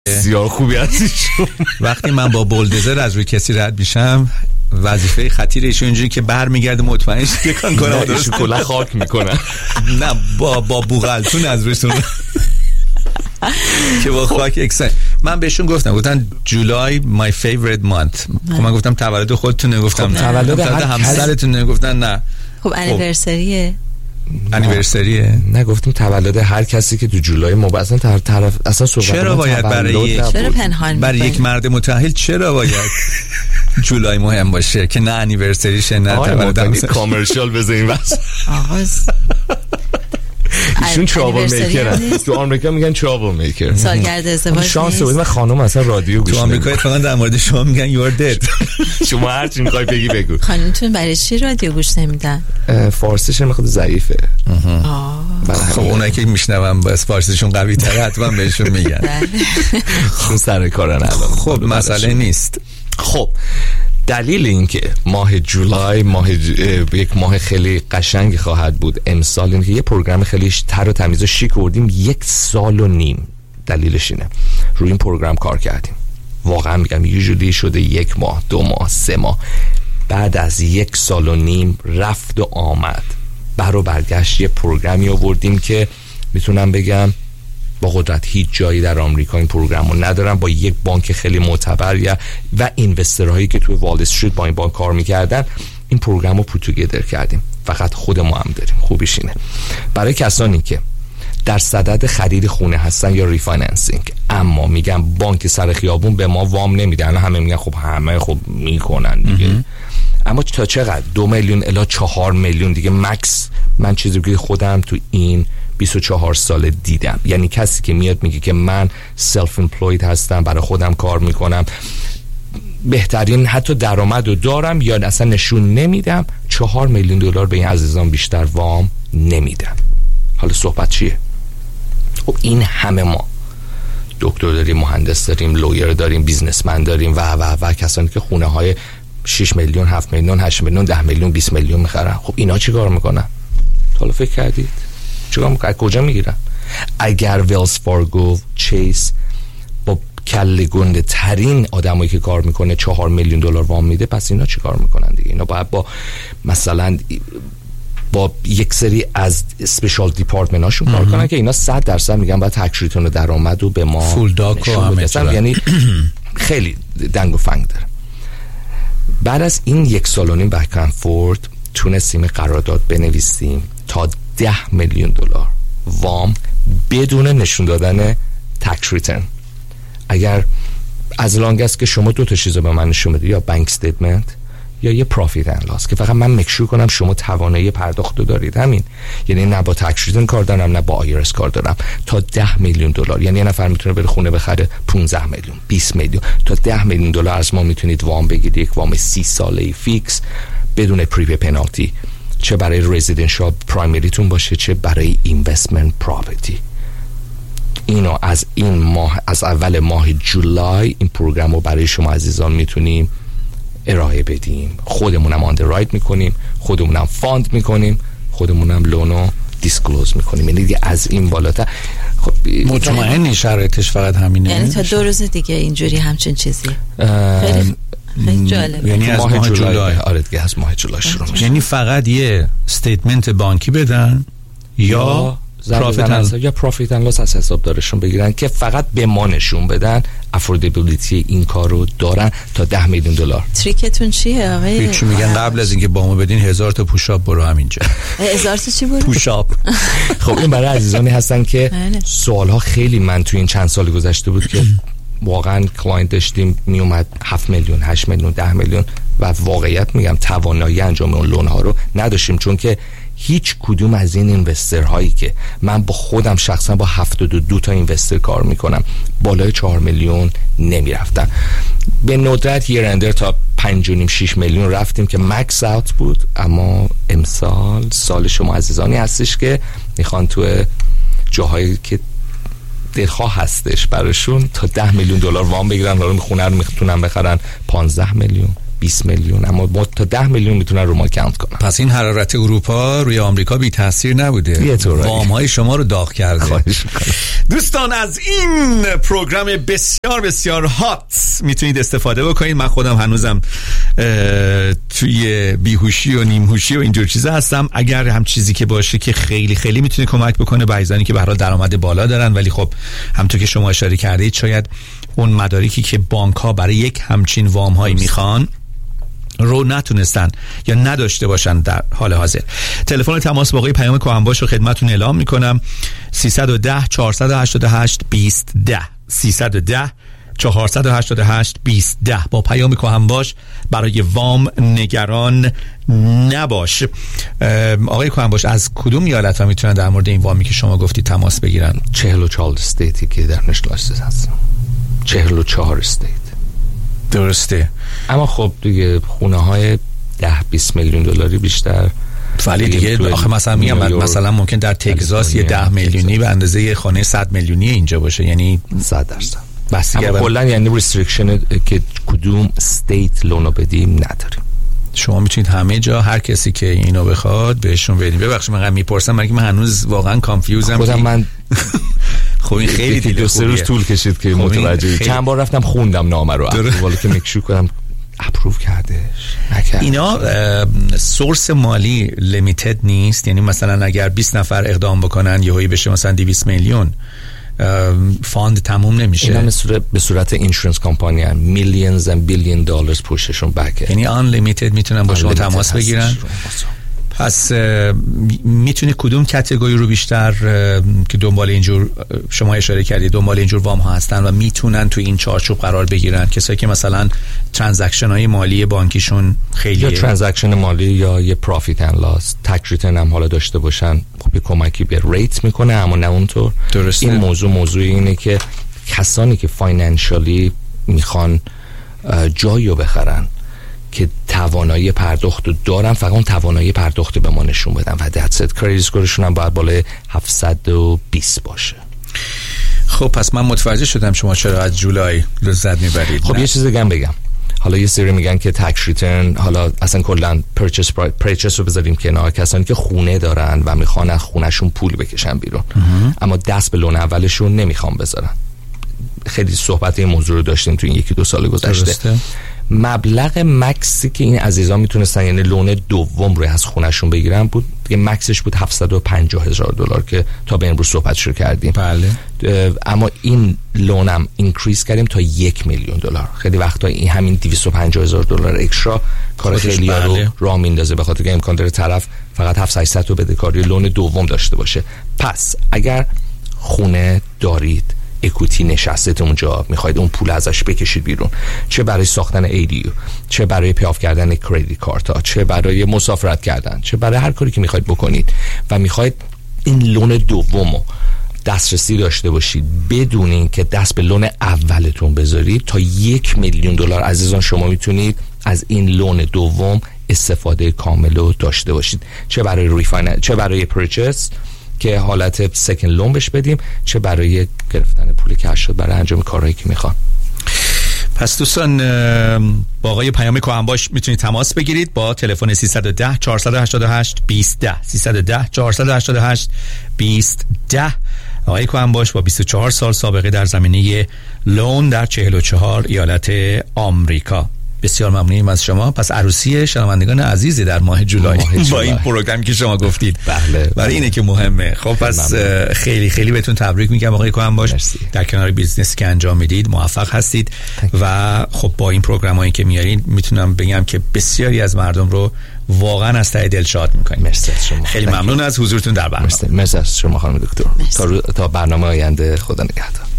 بسیار خوبی هستیشون. وقتی من با بولدوزر از روی کسی رد میشم وظیفه خطیر ایشون اینجوری که برمیگرده مطمئن شه که کار کنه ایشون کلا خاک میکنه. نه با بوغلتون از رویشون که با خاک اکسن. من بهشون گفتن جولای my favorite month. خب من گفتم تولد خودتون نگفتم، تولد همسرتون نگفتن. نه خب انیورسریه نگفتیم تولد هر کسی که تو جولای مبارزه طرف اصلا صحبت. چرا باید چرا پنهان برای یک مرد متأهل چرا باید جولای مهم باشه که نه انیورسریشه نه تولد؟ کامرشال بزنین واسه آغاز. ایشون ترابل میکرن تو آمریکا، میگن ترابل میکر. سالگرد ازدواج شانس بود من خانم اصلا رادیو گوش تو آمریکا اتفاقا در مورد شما میگن you're dead. شما هر چی میخوای بگو. خانمتون برای چی رادیو گوش نمیدن؟ فارسیش میخواد ضعیفه. خب اونایی که میشنون با فارسیشون قوی تره حتما بهشون میگن. چون سر کارن الان. خب مسئله نیست. خب دلیل این که ماه جولای یک ماه خیلی قشنگی خواهد بود امسال اینه که یه پروگرام خیلی تر و تمیز و شیک آوردیم. 1.5 سال. دلیلش اینه روی این پروگرام کار کردیم. واقعا میگم یوزولی شده 1 ماه 2 ماه 3 ماه بعد از 1.5 سال رفت و آمد برگشت یه پروگرامی آوردیم که میتونم بگم با قدرت هیچ جایی در آمریکا این پروگرامو ندارن. با یک بانک خیلی معتبر و اینوسترهایی که توی وال استریت با این بانک کار میکردن این پروگرامو پوت توگیدر کردیم. فقط خود ما هم داریم. خوبیش اینه برای کسانی که در صدد خرید خونه هستن یا ریفایننسینگ، اما میگن بانک سر خیابون به ما وام نمیدن. همه میگن خب همه خب میکنن دیگه. اما تا چقدر 2 میلیون الی 4 میلیون دیگه مکس. من چیزی که خودم تو این 24 سال دیدم. یعنی کسی که میاد میگه که من سلف امپلوید هستم، برای خودم کار میکنم، بهترین حتی درآمد رو دارم یا اصلا نشون نمیدم، 4 میلیون دلار به این عزیزان بیشتر وام نمیدم. حالا صحبت چیه؟ خب این همه ما دکتر داریم، مهندس داریم، لویر داریم، بیزنسمن داریم و کسانی که خونه های 6 میلیون 7 میلیون 8 میلیون 10 میلیون 20 میلیون میخرن. خب اینا چی کار میکنن؟ حالا فکر کردید چیکار میکنن؟ کجا میگیرن؟ اگر ویلز فارگو، چیس با کله گنده ترین آدمایی که کار میکنه 4 میلیون دلار وام میده، پس اینا چیکار میکنن دیگه؟ اینا باید با مثلا با یک سری از اسپیشال دیپارتمنت هاشون کار کنن که اینا 100% میگن باید تکس ریتورن درآمد رو به ما فول داک و همه. یعنی خیلی دنگ و فنگ داره. بعد از این 1.5 سال بک اند فورد تونستیم قرارداد بنویسیم تا 10 میلیون دلار وام بدون نشون دادن تکس ریتورن. اگر از لانگ است که شما 2 تا چیزو به من نشون بدید، یا بانک استیتمنت یا یه پروفیت اند لاس، که فقط من مکشور کنم شما توانایی پرداخت رو دارید. همین. یعنی نه با تکس ریتورن کار دارم نه با آیرس کار دارم. تا 10 میلیون دلار، یعنی یه نفر میتونه بره خونه بخره 15 میلیون 20 میلیون تا 10 میلیون دلار از ما میتونید وام بگیرید. یک وام 30 ساله فیکس بدون پریپی پنالتی، چه برای رزیدنشال پرایمریتون باشه چه برای اینوستمنت پراپرتی. اینو از این ماه، از اول ماه جولای این پروگرام رو برای شما عزیزان میتونیم ارائه بدیم. خودمونم آندررایت میکنیم، خودمونم فاند میکنیم، خودمونم لونو دیسکلوز میکنیم. یعنی دیگه از این بالاتر خب مطمئنی شرایطش فقط همینه؟ یعنی تا 2 روز دیگه اینجوری همچین چیزی خیلی جالب. یعنی از ماه جولای. آره دیگه از ماه جولای شروع میشه. یعنی فقط یه استیتمنت بانکی بدن یا پروفیت اند لاس از حساب دارشون بگیرن که فقط به ما نشون بدن افوردبیلیتی این کارو دارن تا 10 میلیون دلار. تریکتون چیه آقای؟ هیچ میگن قبل از اینکه بامو بدین 1000 تا پوشاپ برو همینجا. 1000 تا چی برو؟ پوشاپ. خب این برای عزیزانی هستن که سوالها خیلی من تو این چند سال گذشته بود که واقعا کلاینت داشتیم میومد 7 میلیون 8 میلیون 10 میلیون و واقعیت میگم توانایی انجام اون لون ها رو نداشتیم، چون که هیچ کدوم از این اینوستر هایی که من با خودم شخصا با 72 تا اینوستر کار میکنم بالای 4 میلیون نمیرفتن. به ندرت یه رندر تا 5.5-6 میلیون رفتیم که مکس اوت بود. اما امسال سال شما عزیزانی هستش که میخوان تو جاهایی که دلخواه هستش براشون تا 10 میلیون دلار وام بگیرن، حالا خونه رو میتونن بخرن 15 میلیون 20 میلیون، اما ما تا 10 میلیون میتونن رو ما کانت کنن. پس این حرارت اروپا روی آمریکا بی تاثیر نبوده، وام‌های شما رو داغ کرده. دوستان از این پروگرام بسیار بسیار هات میتونید استفاده بکنید. من خودم هنوزم توی بیهوشی و نیم هوشی و اینجور چیزا هستم. اگر هم چیزی که باشه که خیلی خیلی میتونه کمک بکنه به عزیزانی که به هر حال درآمد بالا دارن، ولی خب همونطور که شما اشاره کردید شاید اون مدارکی که بانک‌ها برای یک همچین وام‌هایی میخوان رو نتونستن یا نداشته باشن در حال حاضر. تلفن تماس با آقای پیام کهنباش رو خدمتتون اعلام میکنم: 310 488 2010 310 488 2010. با پیام کهنباش برای وام نگران نباش. آقای کهنباش از کدوم ایالت میتونن در مورد این وامی که شما گفتی تماس بگیرن؟ 44 استیتی که در نشلاست هست. 44 استیت. درسته. اما خب دیگه خونه های 10-20 میلیون دلاری بیشتر، ولی دیگه آخه مثلا میگم مثلا ممکن در تگزاس یه 10 میلیونی به اندازه یه خانه 100 میلیونی اینجا باشه، یعنی 100%. بس کلا یعنی ریستریکشن که کدوم استیت لونو بدیم نداریم. شما میتونید همه جا هر کسی که اینو بخواد بهشون بدین. ببخشید من میپرسم برای من هنوز واقعا کانفیوزم. خودم من خب این خیلی دو سه روز طول کشید که متوجه چند بار رفتم خوندم نامه رو اول که مکشو کنم اپروو کردش نکرد. اینا سورس مالی لیمیتد نیست، یعنی مثلا اگر 20 نفر اقدام بکنن یهویی بشه مثلا 200 میلیون فاند تموم نمیشه. اینا به صورت اینشورنس کمپانی ان میلیونز اند بیلیون دلارز پشتشون بکه، یعنی آن لیمیتد میتونن با شما تماس بگیرن. پس میتونه کدوم کاتگوری رو بیشتر که دنبال اینجور شما اشاره کردید دنبال اینجور وام ها هستن و میتونن تو این چارچوب قرار بگیرن؟ کسایی که مثلا ترانزکشن های مالی بانکیشون خیلی یا ترانزکشن مالی یا یه پروفیت اند لاس تک ریترن هم حالا داشته باشن، خب کمکی به ریت میکنه. اما نه اونطور. درسته. این موضوع اینه که کسانی که فاینانشالی میخوان جایی رو بخرن که توانایی پرداخت رو دارن، فقط اون توانایی پرداخت به ما نشون بدن و دتست. کریدیت اسکورشون هم باید بالای 720 باشه. خب پس من متوجه شدم شما چرا از جولای لذت میبرید. خب یه چیز دیگه بگم. حالا یه سری میگن که تکس ریترن، حالا اصلا کلا پرچیس رو بذاریم کنار، کسانی که خونه دارن و میخوان از خونهشون پول بکشن بیرون اما دست به لون اولشون نمیخوان بذارن. خیلی صحبت این موضوع رو داشتیم تو این 1-2 سال گذشته. درسته. مبلغ مکسی که این عزیزان میتونستن یعنی لون دوم روی از خونهشون بگیرن بود دیگه، مکسش بود $750,000 که تا به امروز صحبت شروع کردیم. بله. اما این لونم اینکریز کردیم تا $1 میلیون. خیلی وقتا این همین $250,000 اکسترا کار خیلی رو راه میندازه، به خاطر که امکان داره طرف فقط 700-800 رو بدهکاری لون دوم داشته باشه. پس اگر خونه دارید، اکوتی نشسته اونجا، میخواید اون پول ازش بکشید بیرون، چه برای ساختن ADU، چه برای پیاف کردن کریدیت کارت، چه برای مسافرت کردن، چه برای هر کاری که میخواید بکنید و میخواید این لون دومو دسترسی داشته باشید بدون اینکه دست به لون اولتون بذارید، تا $1 میلیون عزیزان شما میتونید از این لون دوم استفاده کامل رو داشته باشید، چه برای چه برای پرچیس که حالت سکند لون بهش بدیم، چه برای گرفتن پول کش برای انجام کارهایی که میخوان. پس دوستان با آقای پیام کهنباش میتونید تماس بگیرید با تلفن 310 488 2010 310 488 2010. آقای کهنباش با 24 سال سابقه در زمینه لون در 44 ایالت آمریکا. بسیار ممنونیم از شما. پس عروسی شنوندگان عزیزی در ماه جولای با این پروگرامی که شما گفتید. بله. برای اینه که مهمه. خب پس خیلی خیلی بهتون تبریک میگم آقای کهنباش. در کنار بیزنسی که انجام میدید موفق هستید و خب با این پروگرامایی که میارین میتونم بگم که بسیاری از مردم رو واقعا از ته دل شاد میکنید. مرسی از شما. خیلی ممنون از حضورتون در برنامه. مرسی از شما خانم دکتر. تا برنامه آینده، خدا نگهدار.